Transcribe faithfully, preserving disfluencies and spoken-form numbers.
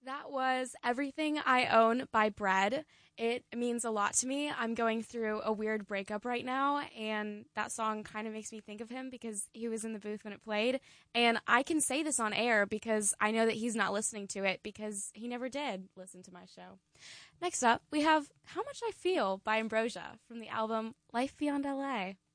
That was Everything I Own by Bread. It means a lot to me. I'm going through a weird breakup right now, and that song kind of makes me think of him because he was in the booth when it played. And I can say this on air because I know that he's not listening to it because he never did listen to my show. Next up, we have How Much I Feel by Ambrosia from the album Life Beyond L A.